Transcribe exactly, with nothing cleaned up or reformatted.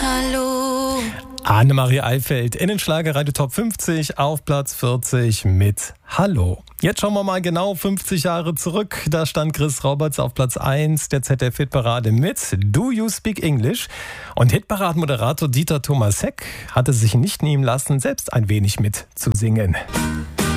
Hallo. Annemarie Eifeld in den Schlagerradio Top fünfzig auf Platz vierzig mit Hallo. Jetzt schauen wir mal genau fünfzig Jahre zurück. Da stand Chris Roberts auf Platz eins der Z D F-Hitparade mit Do You Speak English? Und Hitparadenmoderator Dieter Thomas Heck hatte sich nicht nehmen lassen, selbst ein wenig mitzusingen.